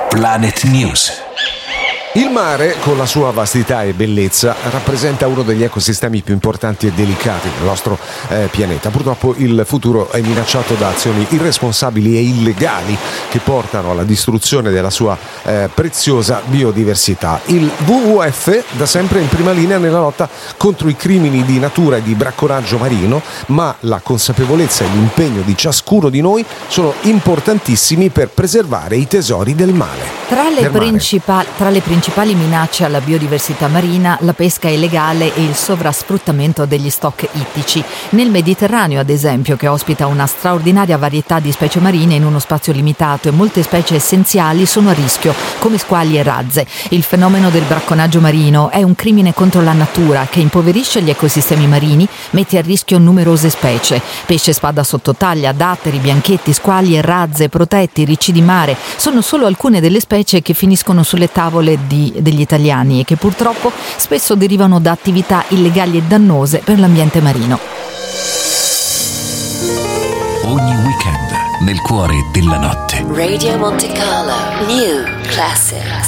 Planet News. Il mare, con la sua vastità e bellezza, rappresenta uno degli ecosistemi più importanti e delicati del nostro pianeta. Purtroppo il futuro è minacciato da azioni irresponsabili e illegali che portano alla distruzione della sua preziosa biodiversità. Il WWF da sempre in prima linea nella lotta contro i crimini di natura e di bracconaggio marino, ma la consapevolezza e l'impegno di ciascuno di noi sono importantissimi per preservare i tesori del mare. Tra le principali minacce alla biodiversità marina, la pesca illegale e il sovrasfruttamento degli stock ittici. Nel Mediterraneo, ad esempio, che ospita una straordinaria varietà di specie marine in uno spazio limitato, e molte specie essenziali sono a rischio, come squali e razze. Il fenomeno del bracconaggio marino è un crimine contro la natura che impoverisce gli ecosistemi marini, mette a rischio numerose specie. Pesce spada sottotaglia, datteri, bianchetti, squali e razze, protetti, ricci di mare sono solo alcune delle specie che finiscono sulle tavole degli italiani e che purtroppo spesso derivano da attività illegali e dannose per l'ambiente marino. Ogni weekend nel cuore della notte. Radio Monte Carlo New Classics.